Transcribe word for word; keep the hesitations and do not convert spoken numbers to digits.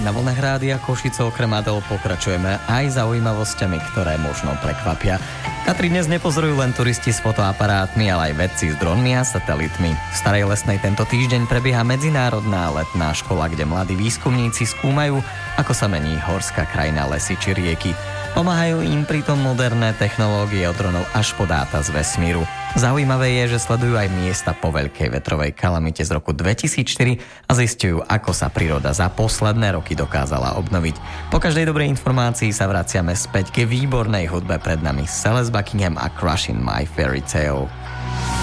Na vlnách Rádia Košice okrem Adel pokračujeme aj zaujímavosťami, ktoré možno prekvapia. Tatry dnes nepozorujú len turisti s fotoaparátmi, ale aj vedci s dronmi a satelitmi. V Starej Lesnej tento týždeň prebieha medzinárodná letná škola, kde mladí výskumníci skúmajú, ako sa mení horská krajina, lesy či rieky. Pomáhajú im pritom moderné technológie od dronov až po dáta z vesmíru. Zaujímavé je, že sledujú aj miesta po veľkej vetrovej kalamite z roku dvetisícštyri a zistujú, ako sa príroda za posledné roky dokázala obnoviť. Po každej dobrej informácii sa vraciame späť ke výbornej hudbe, pred nami Celeste Buckingham a Crushing My Fairy Tale.